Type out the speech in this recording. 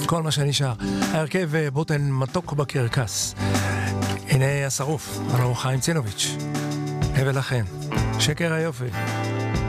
כל מה שנשאר. ההרכב בוטן מתוק בקרקס. הנה השרוף, הלוא חיים צינוביץ'. הבל לכן, שקר היופי.